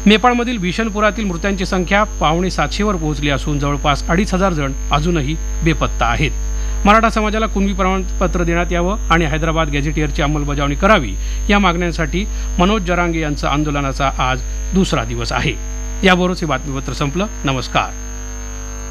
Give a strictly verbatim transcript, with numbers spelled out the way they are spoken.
नेपाळमधील भीषण पुरातील मृतांची संख्या पावणे सातशेवर पोहोचली असून जवळपास अडीच हजार जण अजूनही बेपत्ता आहेत. मराठा समाजाला कुणबी प्रमाणपत्र देण्यात यावं आणि हैदराबाद गॅझेटियरची अंमलबजावणी करावी या मागण्यांसाठी मनोज जरांगे यांचं आंदोलनाचा आज दुसरा दिवस आहे. याबरोबरच हे बातमीपत्र संपलं. नमस्कार.